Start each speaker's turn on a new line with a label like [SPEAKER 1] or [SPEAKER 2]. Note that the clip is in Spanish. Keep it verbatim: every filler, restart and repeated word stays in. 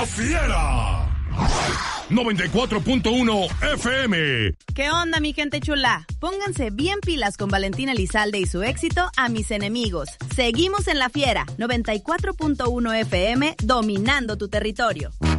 [SPEAKER 1] La Fiera. noventa y cuatro punto uno F M.
[SPEAKER 2] ¿Qué onda, mi gente chula? Pónganse bien pilas con Valentín Elizalde y su éxito A Mis Enemigos. Seguimos en La Fiera, noventa y cuatro punto uno F M, dominando tu territorio.